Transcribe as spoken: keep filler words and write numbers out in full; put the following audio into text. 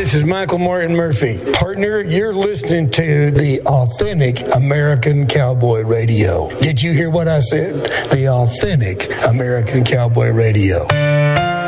This is Michael Martin Murphey. Partner, you're listening to the Authentic American Cowboy Radio. Did you hear what I said? The Authentic American Cowboy Radio.